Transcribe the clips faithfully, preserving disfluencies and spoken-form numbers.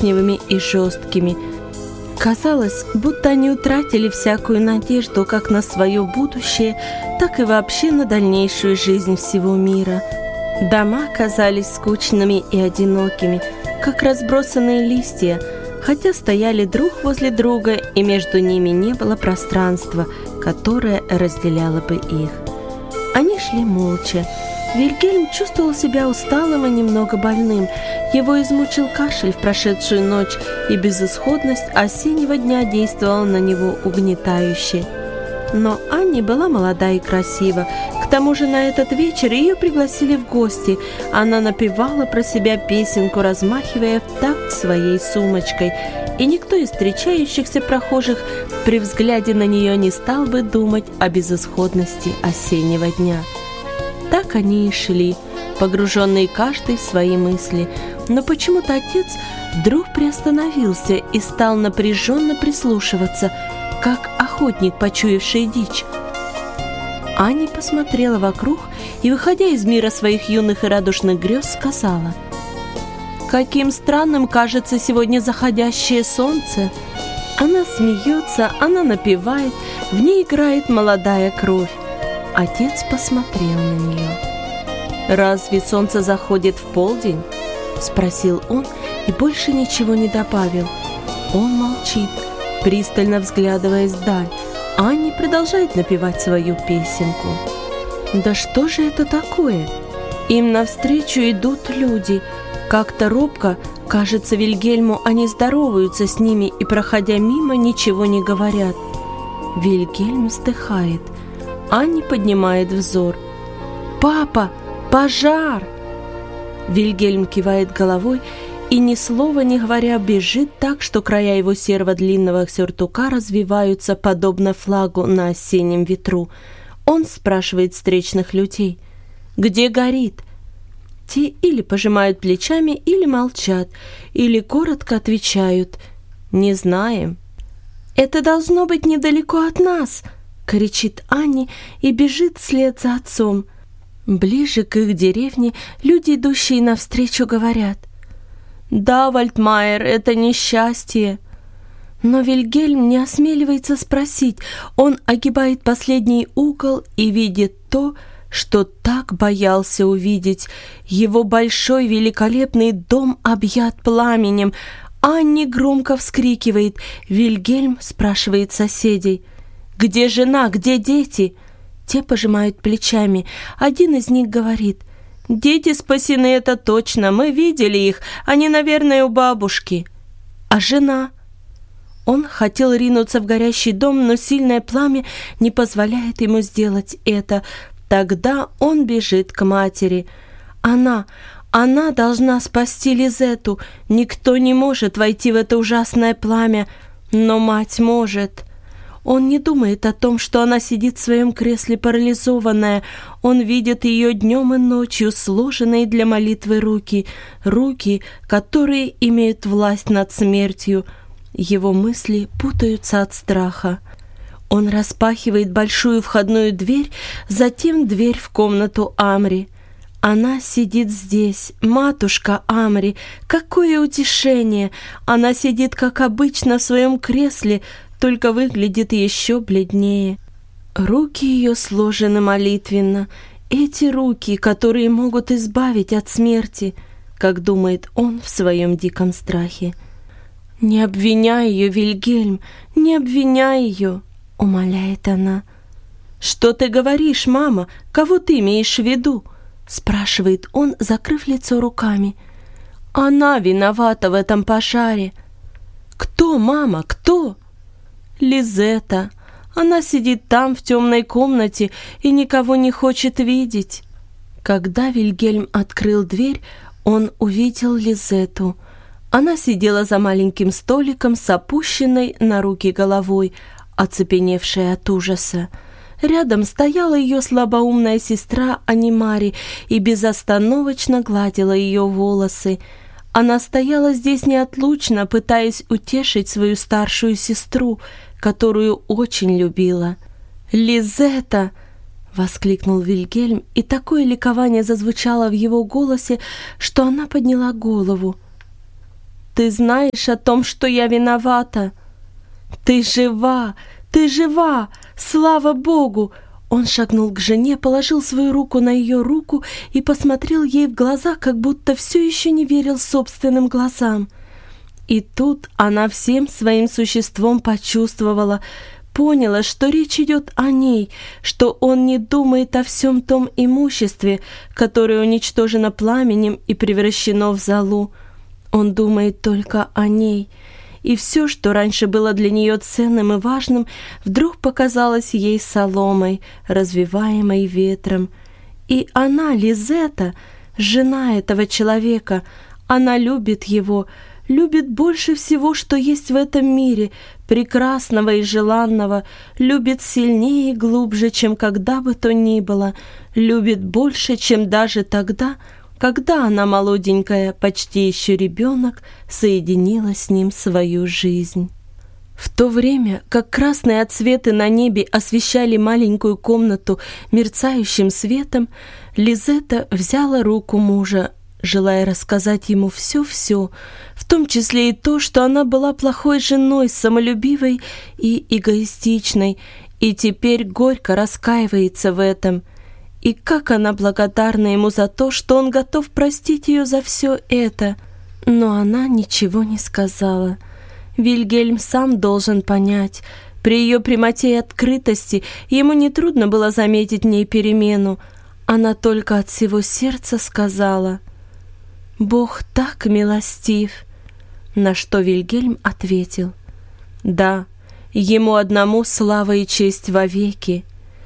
коричневыми и жесткими. Казалось, будто они утратили всякую надежду как на свое будущее, так и вообще на дальнейшую жизнь всего мира. Дома казались скучными и одинокими, как разбросанные листья, хотя стояли друг возле друга, и между ними не было пространства, которое разделяло бы их. Они шли молча. Вильгельм чувствовал себя усталым и немного больным. Его измучил кашель в прошедшую ночь, и безысходность осеннего дня действовала на него угнетающе. Но Анни была молода и красива. К тому же на этот вечер ее пригласили в гости. Она напевала про себя песенку, размахивая в такт своей сумочкой, и никто из встречающихся прохожих при взгляде на нее не стал бы думать о безысходности осеннего дня. Так они и шли, погруженные каждый в свои мысли. Но почему-то отец вдруг приостановился и стал напряженно прислушиваться, как охотник, почуявший дичь. Анни посмотрела вокруг и, выходя из мира своих юных и радушных грез, сказала: «Каким странным кажется сегодня заходящее солнце! Она смеется, она напевает, в ней играет молодая кровь». Отец посмотрел на нее. «Разве солнце заходит в полдень?» — спросил он и больше ничего не добавил. Он молчит, пристально взглядываясь вдаль. Анни продолжает напевать свою песенку. Да что же это такое? Им навстречу идут люди. Как-то робко, кажется, Вильгельму, они здороваются с ними и, проходя мимо, ничего не говорят. Вильгельм вздыхает. Анни поднимает взор. «Папа, пожар!» Вильгельм кивает головой и, ни слова не говоря, бежит так, что края его серого длинного сюртука развиваются, подобно флагу на осеннем ветру. Он спрашивает встречных людей: «Где горит?» Те или пожимают плечами, или молчат, или коротко отвечают: «Не знаем». «Это должно быть недалеко от нас!» — кричит Анни и бежит вслед за отцом. Ближе к их деревне люди, идущие навстречу, говорят: «Да, Вальдмайер, это несчастье». Но Вильгельм не осмеливается спросить. Он огибает последний угол и видит то, что так боялся увидеть. Его большой великолепный дом объят пламенем. Анни громко вскрикивает. Вильгельм спрашивает соседей: «Где жена? Где дети?» Те пожимают плечами. Один из них говорит: «Дети спасены, это точно, мы видели их, они, наверное, у бабушки». «А жена?» Он хотел ринуться в горящий дом, но сильное пламя не позволяет ему сделать это. Тогда он бежит к матери. Она, она должна спасти Лизетту. Никто не может войти в это ужасное пламя, но мать может. Он не думает о том, что она сидит в своем кресле парализованная. Он видит ее днем и ночью, сложенные для молитвы руки, руки, которые имеют власть над смертью. Его мысли путаются от страха. Он распахивает большую входную дверь, затем дверь в комнату Амри. Она сидит здесь, матушка Амри. Какое утешение! Она сидит, как обычно, в своем кресле, только выглядит еще бледнее. Руки ее сложены молитвенно. Эти руки, которые могут избавить от смерти, как думает он в своем диком страхе. «Не обвиняй ее, Вильгельм, не обвиняй ее», — умоляет она. «Что ты говоришь, мама? Кого ты имеешь в виду?» — спрашивает он, закрыв лицо руками. «Она виновата в этом пожаре». «Кто, мама, кто?» «Лизетта. Она сидит там, в темной комнате, и никого не хочет видеть». Когда Вильгельм открыл дверь, он увидел Лизетту. Она сидела за маленьким столиком с опущенной на руки головой, оцепеневшая от ужаса. Рядом стояла ее слабоумная сестра Анимари и безостановочно гладила ее волосы. Она стояла здесь неотлучно, пытаясь утешить свою старшую сестру, которую очень любила. «Лизетта!» — воскликнул Вильгельм, и такое ликование зазвучало в его голосе, что она подняла голову. «Ты ты знаешь о том, что я виновата? Ты жива, ты жива, слава Богу!» Он шагнул к жене, положил свою руку на ее руку и посмотрел ей в глаза, как будто все еще не верил собственным глазам. И тут она всем своим существом почувствовала, поняла, что речь идет о ней, что он не думает о всем том имуществе, которое уничтожено пламенем и превращено в золу. Он думает только о ней. И все, что раньше было для нее ценным и важным, вдруг показалось ей соломой, развиваемой ветром. И она, Лизетта, жена этого человека, она любит его, любит больше всего, что есть в этом мире, прекрасного и желанного, любит сильнее и глубже, чем когда бы то ни было, любит больше, чем даже тогда, когда она, молоденькая, почти еще ребенок, соединила с ним свою жизнь. В то время, как красные отсветы на небе освещали маленькую комнату мерцающим светом, Лизетта взяла руку мужа, желая рассказать ему все-все, в том числе и то, что она была плохой женой, самолюбивой и эгоистичной, и теперь горько раскаивается в этом. И как она благодарна ему за то, что он готов простить ее за все это. Но она ничего не сказала. Вильгельм сам должен понять. При ее прямоте и открытости ему нетрудно было заметить в ней перемену. Она только от всего сердца сказала: «Бог так милостив», на что Вильгельм ответил: «Да, ему одному слава и честь вовеки».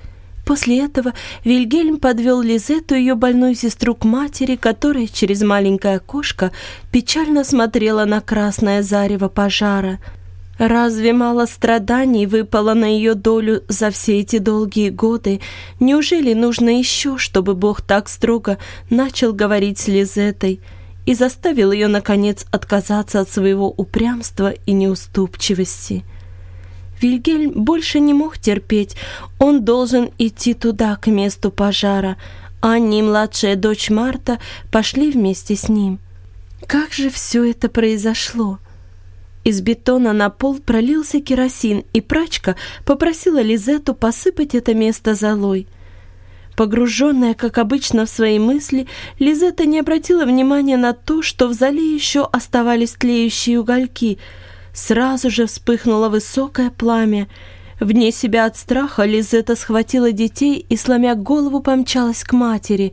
После этого Вильгельм подвел Лизетту, ее больную сестру, к матери, которая через маленькое окошко печально смотрела на красное зарево пожара. Разве мало страданий выпало на ее долю за все эти долгие годы? Неужели нужно еще, чтобы Бог так строго начал говорить с Лизеттой и заставил ее, наконец, отказаться от своего упрямства и неуступчивости? Вильгельм больше не мог терпеть, он должен идти туда, к месту пожара. Анни и младшая дочь Марта пошли вместе с ним. Как же все это произошло? Из бетона на пол пролился керосин, и прачка попросила Лизетту посыпать это место золой. Погруженная, как обычно, в свои мысли, Лизетта не обратила внимания на то, что в зале еще оставались тлеющие угольки. Сразу же вспыхнуло высокое пламя. Вне себя от страха Лизетта схватила детей и, сломя голову, помчалась к матери.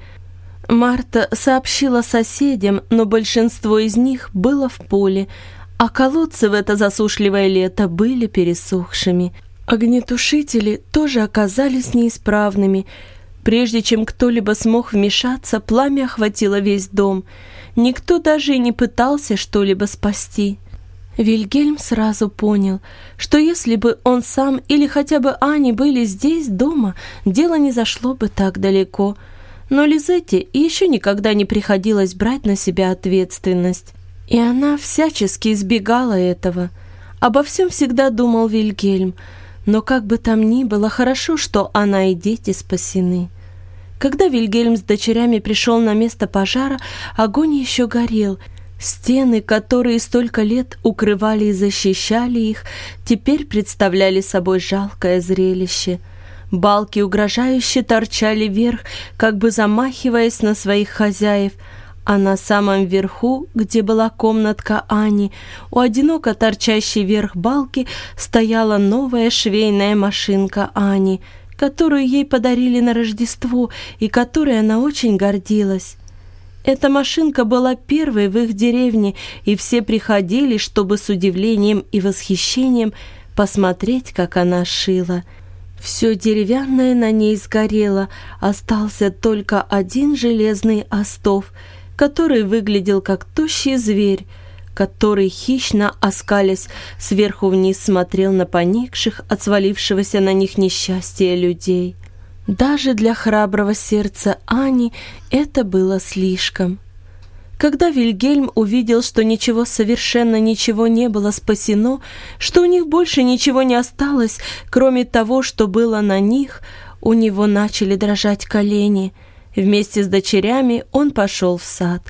Марта сообщила соседям, но большинство из них было в поле, а колодцы в это засушливое лето были пересохшими. Огнетушители тоже оказались неисправными. Прежде чем кто-либо смог вмешаться, пламя охватило весь дом. Никто даже и не пытался что-либо спасти. Вильгельм сразу понял, что если бы он сам или хотя бы Ани были здесь, дома, дело не зашло бы так далеко. Но Лизетте еще никогда не приходилось брать на себя ответственность, и она всячески избегала этого. Обо всем всегда думал Вильгельм, но как бы там ни было, хорошо, что она и дети спасены. Когда Вильгельм с дочерями пришел на место пожара, огонь еще горел. Стены, которые столько лет укрывали и защищали их, теперь представляли собой жалкое зрелище. Балки угрожающе торчали вверх, как бы замахиваясь на своих хозяев, а на самом верху, где была комнатка Ани, у одиноко торчащей вверх балки стояла новая швейная машинка Ани, которую ей подарили на Рождество и которой она очень гордилась. Эта машинка была первой в их деревне, и все приходили, чтобы с удивлением и восхищением посмотреть, как она шила. Все деревянное на ней сгорело, остался только один железный остов, который выглядел как тощий зверь, который, хищно оскалясь, сверху вниз смотрел на поникших от свалившегося на них несчастья людей. Даже для храброго сердца Ани это было слишком. Когда Вильгельм увидел, что ничего, совершенно ничего не было спасено, что у них больше ничего не осталось, кроме того, что было на них, у него начали дрожать колени. Вместе с дочерями он пошел в сад.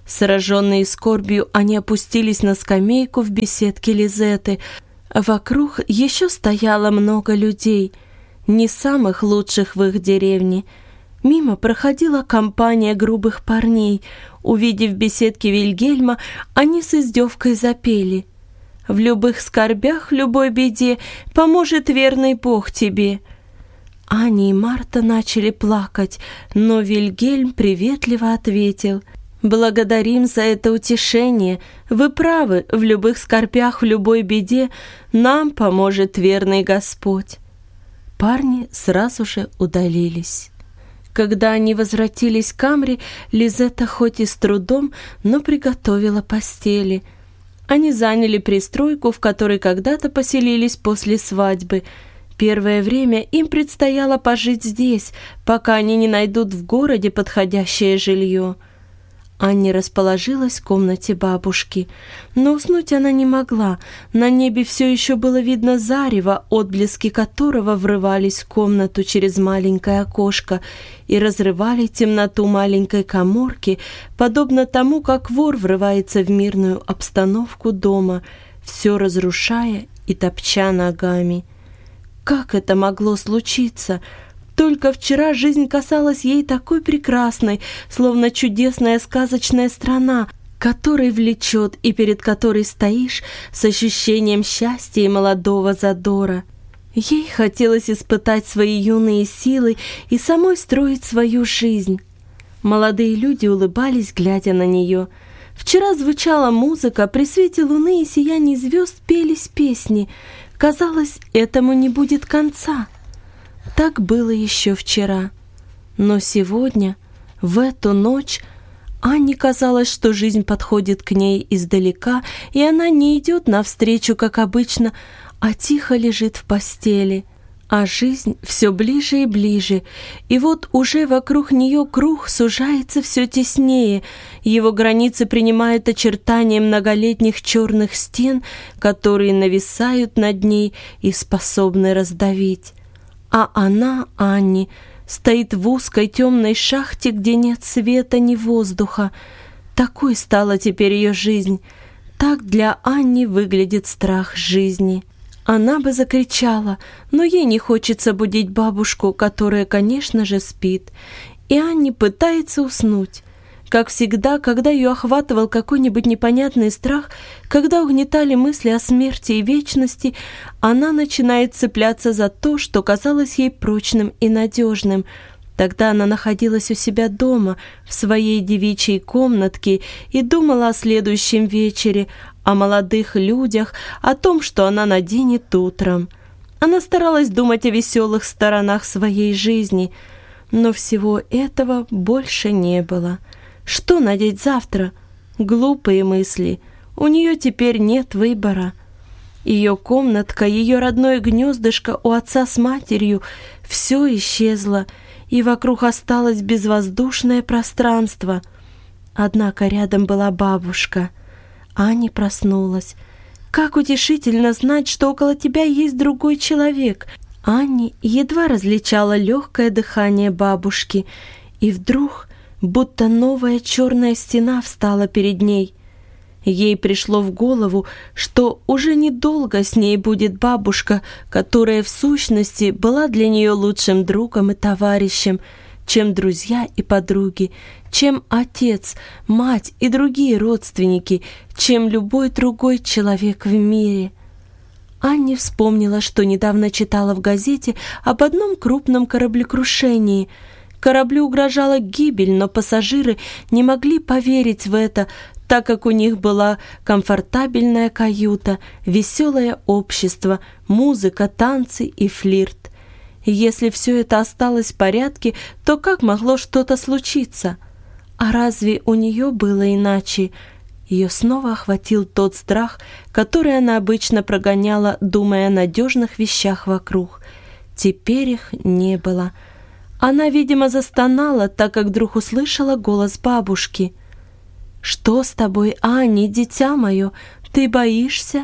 Сраженные скорбью, они опустились на скамейку в беседке Лизеты. Вокруг еще стояло много людей, не самых лучших в их деревне. Мимо проходила компания грубых парней. Увидев в беседке Вильгельма, они с издевкой запели: «В любых скорбях, в любой беде поможет верный Бог тебе». Аня и Марта начали плакать, но Вильгельм приветливо ответил: «Благодарим за это утешение. Вы правы, в любых скорбях, в любой беде нам поможет верный Господь». Парни сразу же удалились. Когда они возвратились к камере, Лизета хоть и с трудом, но приготовила постели. Они заняли пристройку, в которой когда-то поселились после свадьбы. Первое время им предстояло пожить здесь, пока они не найдут в городе подходящее жилье. Анне расположилась в комнате бабушки, но уснуть она не могла. На небе все еще было видно зарево, отблески которого врывались в комнату через маленькое окошко и разрывали темноту маленькой каморки, подобно тому, как вор врывается в мирную обстановку дома, все разрушая и топча ногами. Как это могло случиться? Только вчера жизнь казалась ей такой прекрасной, словно чудесная сказочная страна, которой влечет и перед которой стоишь с ощущением счастья и молодого задора. Ей хотелось испытать свои юные силы и самой строить свою жизнь. Молодые люди улыбались, глядя на нее. Вчера звучала музыка, при свете луны и сиянии звезд пелись песни. Казалось, этому не будет конца. Так было еще вчера. Но сегодня, в эту ночь, Анне казалось, что жизнь подходит к ней издалека, и она не идет навстречу, как обычно, а тихо лежит в постели. А жизнь все ближе и ближе, и вот уже вокруг нее круг сужается все теснее, его границы принимают очертания многолетних черных стен, которые нависают над ней и способны раздавить. А она, Анни, стоит в узкой темной шахте, где нет света ни воздуха. Такой стала теперь ее жизнь. Так для Анни выглядит страх жизни. Она бы закричала, но ей не хочется будить бабушку, которая, конечно же, спит. И Анни пытается уснуть. Как всегда, когда ее охватывал какой-нибудь непонятный страх, когда угнетали мысли о смерти и вечности, она начинает цепляться за то, что казалось ей прочным и надежным. Тогда она находилась у себя дома, в своей девичьей комнатке, и думала о следующем вечере, о молодых людях, о том, что она наденет утром. Она старалась думать о веселых сторонах своей жизни, но всего этого больше не было. Что надеть завтра? Глупые мысли. У нее теперь нет выбора. Ее комнатка, ее родное гнездышко у отца с матерью — все исчезло, и вокруг осталось безвоздушное пространство. Однако рядом была бабушка. Аня проснулась. Как утешительно знать, что около тебя есть другой человек. Аня едва различала легкое дыхание бабушки, и вдруг будто новая черная стена встала перед ней. Ей пришло в голову, что уже недолго с ней будет бабушка, которая в сущности была для нее лучшим другом и товарищем, чем друзья и подруги, чем отец, мать и другие родственники, чем любой другой человек в мире. Анне вспомнила, что недавно читала в газете об одном крупном кораблекрушении. Кораблю угрожала гибель, но пассажиры не могли поверить в это, так как у них была комфортабельная каюта, веселое общество, музыка, танцы и флирт. Если все это осталось в порядке, то как могло что-то случиться? А разве у нее было иначе? Ее снова охватил тот страх, который она обычно прогоняла, думая о надежных вещах вокруг. Теперь их не было. Она, видимо, застонала, так как вдруг услышала голос бабушки. «Что с тобой, Аня, дитя мое? Ты боишься?»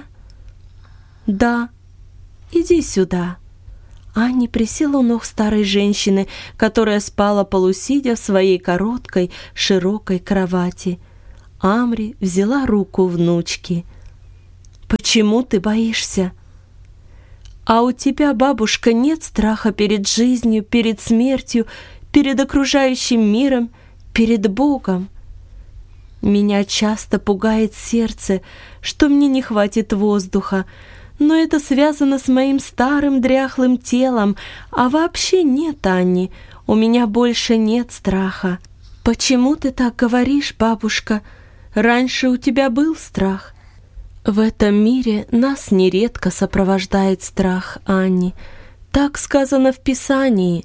«Да. Иди сюда». Аня присела у ног старой женщины, которая спала полусидя в своей короткой, широкой кровати. Амри взяла руку внучки. «Почему ты боишься?» «А у тебя, бабушка, нет страха перед жизнью, перед смертью, перед окружающим миром, перед Богом?» «Меня часто пугает сердце, что мне не хватит воздуха, но это связано с моим старым дряхлым телом, а вообще нет, Анни, у меня больше нет страха». «Почему ты так говоришь, бабушка? Раньше у тебя был страх». «В этом мире нас нередко сопровождает страх, Анни. Так сказано в Писании.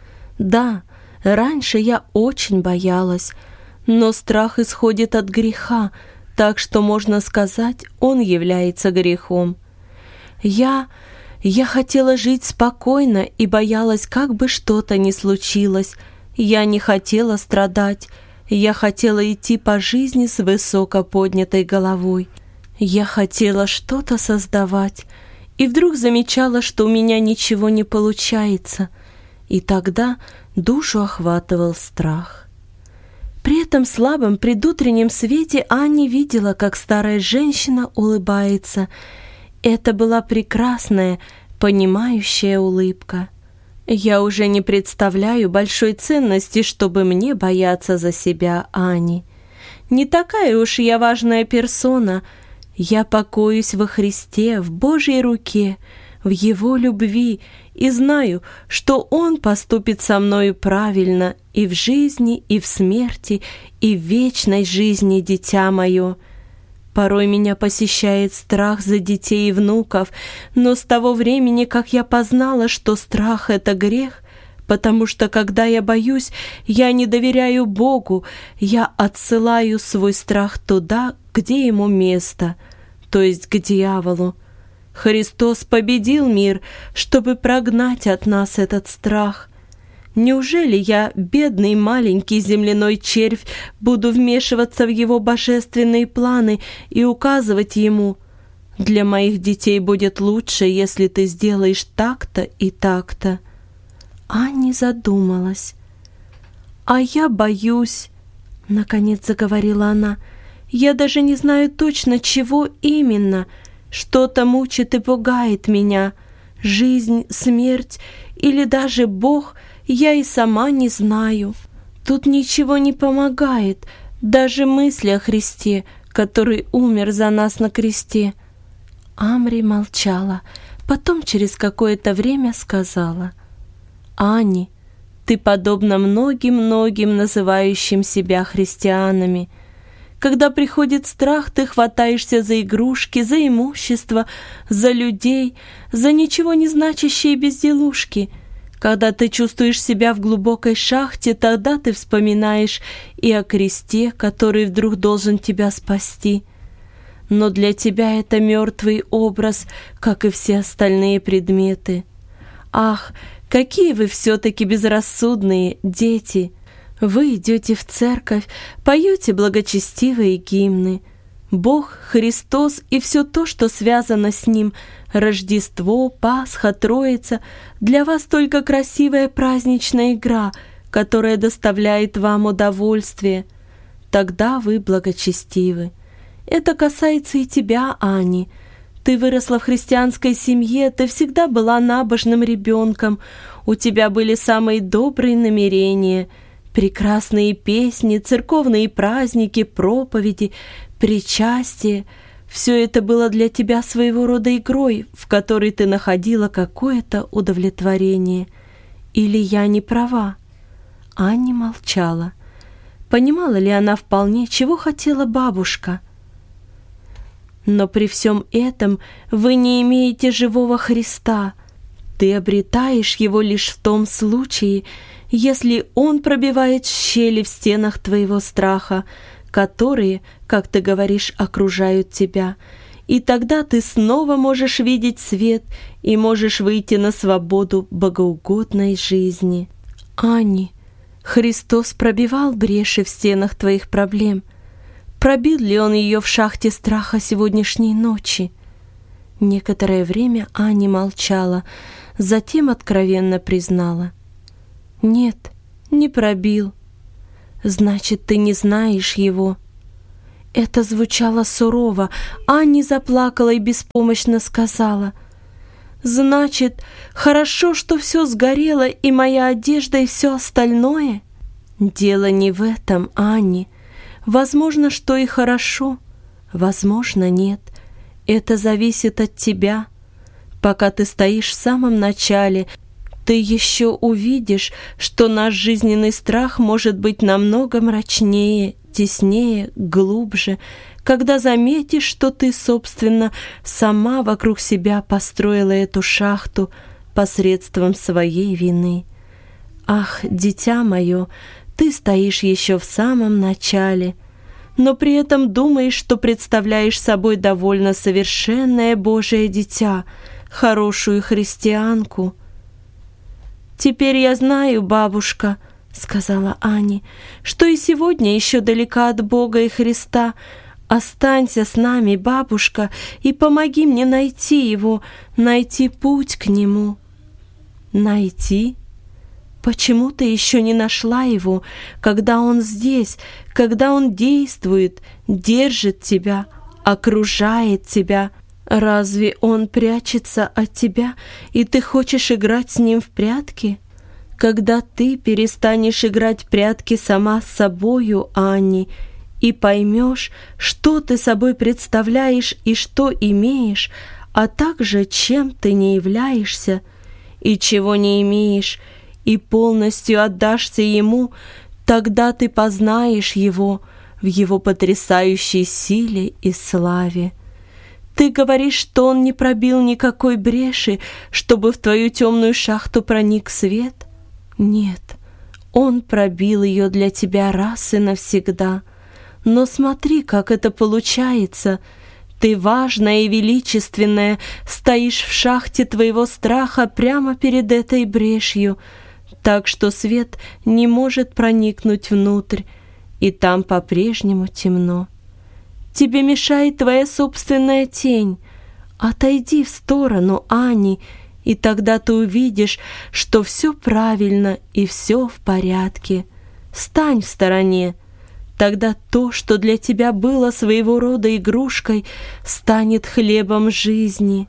Да, раньше я очень боялась, но страх исходит от греха, так что, можно сказать, он является грехом. Я... я хотела жить спокойно и боялась, как бы что-то ни случилось. Я не хотела страдать, я хотела идти по жизни с высоко поднятой головой. Я хотела что-то создавать, и вдруг замечала, что у меня ничего не получается, и тогда душу охватывал страх. При этом слабом предутреннем свете Анни видела, как старая женщина улыбается. Это была прекрасная, понимающая улыбка. Я уже не представляю большой ценности, чтобы мне бояться за себя, Анни. Не такая уж я важная персона. Я покоюсь во Христе, в Божьей руке, в Его любви, и знаю, что Он поступит со мною правильно и в жизни, и в смерти, и в вечной жизни, дитя мое. Порой меня посещает страх за детей и внуков, но с того времени, как я познала, что страх — это грех, потому что, когда я боюсь, я не доверяю Богу, я отсылаю свой страх туда, где ему место, то есть к дьяволу. Христос победил мир, чтобы прогнать от нас этот страх. Неужели я, бедный маленький земляной червь, буду вмешиваться в его божественные планы и указывать ему: «Для моих детей будет лучше, если ты сделаешь так-то и так-то»?» Анни задумалась. «А я боюсь», — наконец заговорила она. «Я даже не знаю точно, чего именно. Что-то мучит и пугает меня. Жизнь, смерть или даже Бог — я и сама не знаю. Тут ничего не помогает, даже мысли о Христе, который умер за нас на кресте». Амри молчала, потом через какое-то время сказала: «Анни, ты подобна многим-многим называющим себя христианами. Когда приходит страх, ты хватаешься за игрушки, за имущество, за людей, за ничего не значащие безделушки. Когда ты чувствуешь себя в глубокой шахте, тогда ты вспоминаешь и о кресте, который вдруг должен тебя спасти. Но для тебя это мертвый образ, как и все остальные предметы. Ах, какие вы все-таки безрассудные дети! Вы идете в церковь, поете благочестивые гимны. Бог, Христос и все то, что связано с Ним, Рождество, Пасха, Троица, для вас только красивая праздничная игра, которая доставляет вам удовольствие. Тогда вы благочестивы. Это касается и тебя, Анни. Ты выросла в христианской семье, ты всегда была набожным ребенком, у тебя были самые добрые намерения, прекрасные песни, церковные праздники, проповеди, причастие. Все это было для тебя своего рода игрой, в которой ты находила какое-то удовлетворение. Или я не права?» Анни молчала. Понимала ли она вполне, чего хотела бабушка? «Но при всем этом вы не имеете живого Христа. Ты обретаешь его лишь в том случае, если он пробивает щели в стенах твоего страха, которые, как ты говоришь, окружают тебя, и тогда ты снова можешь видеть свет и можешь выйти на свободу богоугодной жизни. Анни, Христос пробивал бреши в стенах твоих проблем. Пробил ли он ее в шахте страха сегодняшней ночи?» Некоторое время Анни молчала, затем откровенно признала: «Нет, не пробил». «Значит, ты не знаешь его». Это звучало сурово. Анни заплакала и беспомощно сказала: «Значит, хорошо, что все сгорело, и моя одежда, и все остальное?» «Дело не в этом, Анни. Возможно, что и хорошо, возможно, нет. Это зависит от тебя. Пока ты стоишь в самом начале, ты еще увидишь, что наш жизненный страх может быть намного мрачнее, теснее, глубже, когда заметишь, что ты, собственно, сама вокруг себя построила эту шахту посредством своей вины. Ах, дитя мое, ты стоишь еще в самом начале, но при этом думаешь, что представляешь собой довольно совершенное Божие дитя, хорошую христианку. «Теперь я знаю, бабушка, — сказала Анни, — что и сегодня еще далека от Бога и Христа. Останься с нами, бабушка, и помоги мне найти Его, найти путь к Нему». «Найти? Почему ты еще не нашла Его, когда Он здесь, когда Он действует, держит тебя, окружает тебя? Разве Он прячется от тебя, и ты хочешь играть с Ним в прятки? Когда ты перестанешь играть в прятки сама с собою, Анни, и поймешь, что ты собой представляешь и что имеешь, а также чем ты не являешься и чего не имеешь, и полностью отдашься Ему, тогда ты познаешь Его в Его потрясающей силе и славе. Ты говоришь, что Он не пробил никакой бреши, чтобы в твою темную шахту проник свет? Нет, Он пробил ее для тебя раз и навсегда. Но смотри, как это получается. Ты, важная и величественная, стоишь в шахте твоего страха прямо перед этой брешью, так что свет не может проникнуть внутрь, и там по-прежнему темно. Тебе мешает твоя собственная тень. Отойди в сторону, Анни, и тогда ты увидишь, что все правильно и все в порядке. Стань в стороне. Тогда то, что для тебя было своего рода игрушкой, станет хлебом жизни».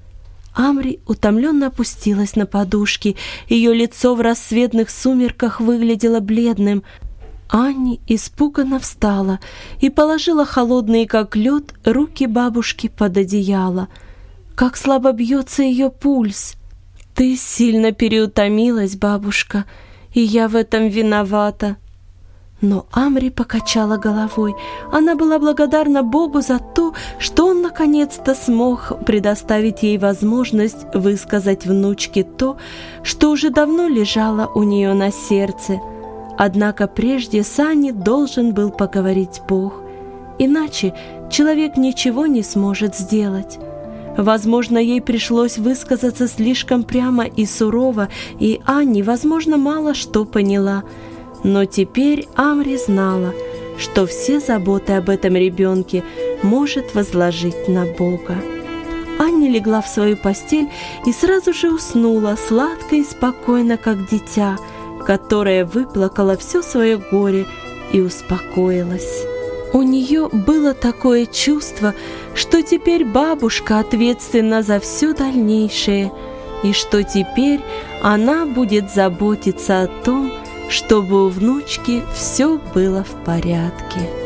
Амри утомленно опустилась на подушки. Ее лицо в рассветных сумерках выглядело бледным. Анни испуганно встала и положила холодные, как лед, руки бабушки под одеяло. Как слабо бьется ее пульс. «Ты сильно переутомилась, бабушка, и я в этом виновата». Но Амри покачала головой. Она была благодарна Богу за то, что Он наконец-то смог предоставить ей возможность высказать внучке то, что уже давно лежало у нее на сердце. Однако прежде с Анни должен был поговорить Бог, иначе человек ничего не сможет сделать. Возможно, ей пришлось высказаться слишком прямо и сурово, и Анни, возможно, мало что поняла. Но теперь Амри знала, что все заботы об этом ребенке может возложить на Бога. Анни легла в свою постель и сразу же уснула, сладко и спокойно, как дитя, которое выплакало все свое горе и успокоилось. У нее было такое чувство, что теперь бабушка ответственна за все дальнейшее, и что теперь она будет заботиться о том, чтобы у внучки все было в порядке.